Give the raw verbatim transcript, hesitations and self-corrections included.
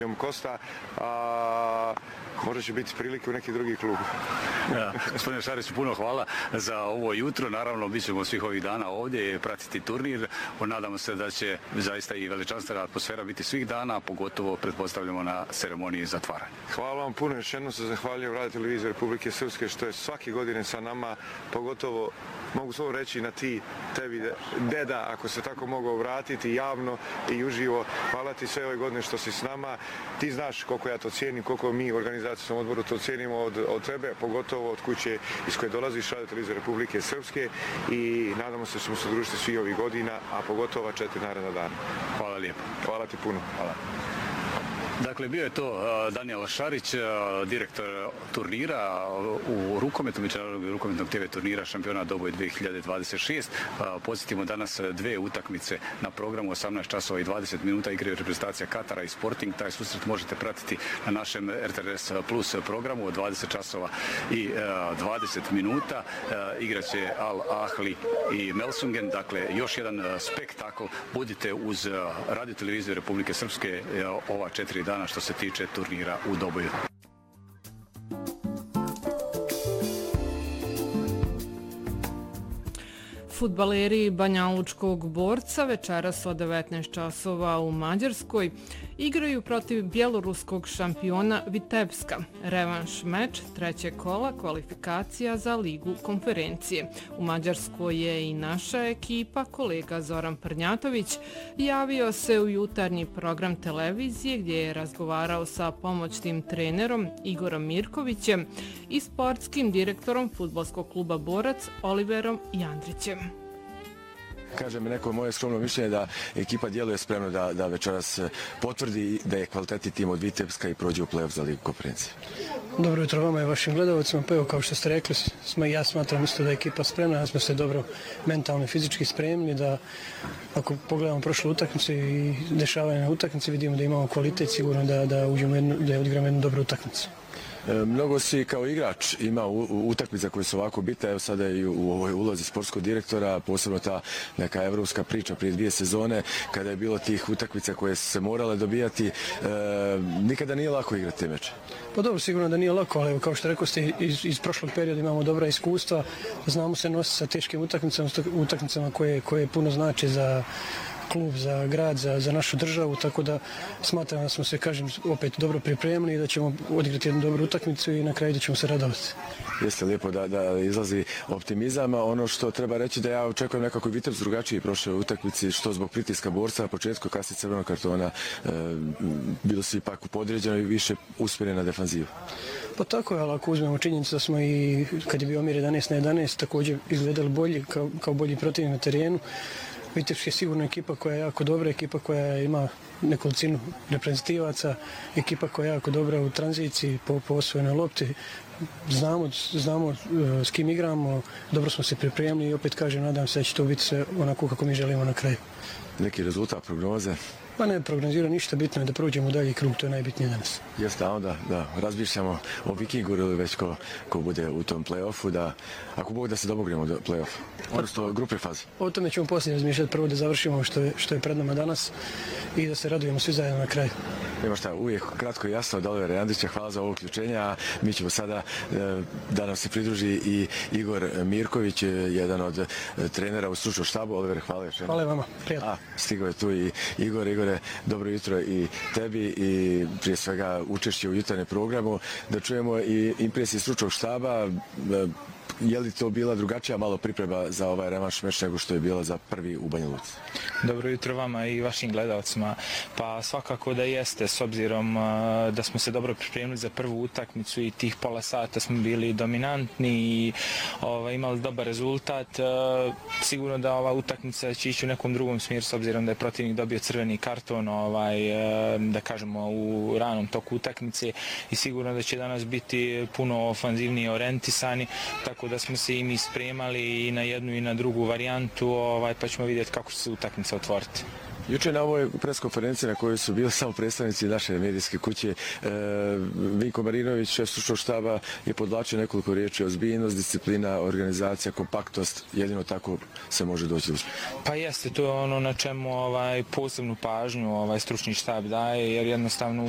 Kosta, a možda će biti prilike u neki drugi klub. Ja, gospodine Šariću, puno hvala za ovo jutro. Naravno, bit ćemo svih ovih dana ovdje pratiti turnir. Nadamo se da će zaista i veličanstvena atmosfera biti svih dana, pogotovo pretpostavljamo na ceremoniji zatvaranja. Hvala vam puno. Još jednom se zahvaljujem Radio Televizije Republike Srpske što je svake godine sa nama, pogotovo mogu slovo reći na ti, tebi deda, ako se tako mogu obratiti javno i uživo. Hvala ti sve ove godine što si s nama. Ti znaš koliko ja to cijenim, koliko mi u organizacijskom odboru to cijenimo od, od tebe, pogotovo od kuće iz koje dolaziš, Radio Televizije Republike Srpske, i nadamo se da ćemo se družiti svi ovih godina, a pogotovo četiri naredna dana. Hvala lijepo. Hvala ti puno. Hvala. Dakle, bio je to Danijel Šarić, direktor turnira u rukometu, međunarodnog rukometnog te ve turnira šampiona Doboj dvije hiljade dvadeset šest. Podsjetimo danas dve utakmice na programu, osamnaest časova i dvadeset minuta igraju reprezentacija Katara i Sporting. Taj susret možete pratiti na našem er te er es Plus programu od dvadeset časova i dvadeset minuta. Igraće Al Ahli i Melsungen. Dakle, još jedan spektakl. Budite uz Radio Televiziju Republike Srpske ova četiri dana što se tiče turnira u Doboju. Fudbaleri Banjalučkog Borca večeras od devetnaest časova u Mađarskoj igraju protiv bjeloruskog šampiona Vitebska. Revanš meč trećeg kola kvalifikacija za Ligu konferencije. U Mađarskoj je i naša ekipa, kolega Zoran Prnjatović, javio se u jutarnji program televizije gdje je razgovarao sa pomoćnim trenerom Igorom Mirkovićem i sportskim direktorom fudbalskog kluba Borac Oliverom Jandrićem. Kaže mi neko moje skromno mišljenje da ekipa djeluje spremno da, da večeras potvrdi da je kvalitetni tim od Vitebska i prođe u play-off za Ligu konferencije. Dobro jutro vama i vašim gledalcima. Pa evo, kao što ste rekli, smo, ja smatram isto da je ekipa spremna, da smo se dobro mentalno i fizički spremni, da ako pogledamo prošlu utakmicu i dešavanje na utakmici, vidimo da imamo kvalitet, sigurno da, da, uđemo jednu, da odigramo jednu dobru utakmicu. Mnogo si kao igrač ima utakmice koje su ovako bitne, evo sada i u ovoj ulozi sportskog direktora, posebno ta neka evropska priča prije dvije sezone, kada je bilo tih utakmica koje su se morale dobijati, e, nikada nije lako igrati te meče. Pa dobro, sigurno da nije lako, ali kao što rekao ste, iz, iz prošlog perioda imamo dobra iskustva, znamo se nositi sa teškim utakmicama, utakmicama koje, koje puno znači za klub, za grad, za, za našu državu, tako da smatram da smo se, kažem, opet dobro pripremili i da ćemo odigrati jednu dobru utakmicu i na kraju da ćemo se radovati. Jeste lijepo da, da izlazi optimizam. Ono što treba reći da ja očekujem nekako i Vitebs drugačiji prošle utakmici, što zbog pritiska Borca na početku, kasnije crvenog kartona, e, bilo su ipak podređeno i više usmjereni na defanzivu. Pa tako je, ali ako uzmemo činjenicu da smo i kad je bio omjer jedanaest na jedanaest također izgledali bolji, kao, kao bolji protivnik na terenu. Vitebska je sigurno ekipa koja je jako dobra, ekipa koja ima nekolicinu reprezentativaca, ekipa koja je jako dobra u tranziciji po, po osvojenoj lopti. Znamo, znamo s kim igramo, dobro smo se pripremili i opet kažem, nadam se da će to biti sve onako kako mi želimo na kraju. Neki rezultat, prognoze? Pa ne prognozira ništa, bitno je da prođemo dalje krug, to je najbitnije danas. Jeste, a onda da razmišljamo o Vikingu ili već ko, ko bude u tom play-offu, da ako Bog da se domognemo do play-offa, odnosno grupe faze. O tome ćemo poslije razmišljati, prvo da završimo što je, što je pred nama danas i da se radujemo svi zajedno na kraju. Nema šta, uvijek kratko i jasno od Olivera Jandrića, hvala za ovo uključenje, a mi ćemo sada da nam se pridruži i Igor Mirković, jedan od trenera u stručnom štabu. Oliver, hvala još. Hvala vama, prijatno. A, stigao je tu i Igor. Igore, dobro jutro i tebi i prije svega učešće u jutarnjem programu. Da čujemo i impresije stručnog štaba. Je li to bila drugačija malo priprema za ovaj revanš meč nego što je bila za prvi u Banja Luci? Dobro jutro vama i vašim gledalcima. Pa svakako da jeste, s obzirom da smo se dobro pripremili za prvu utakmicu i tih pola sata smo bili dominantni i ovaj, imali dobar rezultat. Sigurno da ova utakmica će ići u nekom drugom smjeru s obzirom da je protivnik dobio crveni karton, ovaj, da kažemo u ranom toku utakmice, i sigurno da će danas biti puno ofanzivniji orijentisani, tako da smo se i mi spremali i na jednu i na drugu varijantu, ovaj, pa ćemo vidjeti kako će se utakmica otvoriti. Juče na ovoj preskonferenciji na kojoj su bili samo predstavnici naše medijske kuće, e, Vinko Marinović, šef stručnog štaba, je podvlačio nekoliko riječi: ozbiljnost, disciplina, organizacija, kompaktnost. Jedino tako se može doći uspjeh. Pa jeste, to je ono na čemu ovaj, posebnu pažnju ovaj, stručni štab daje, jer jednostavno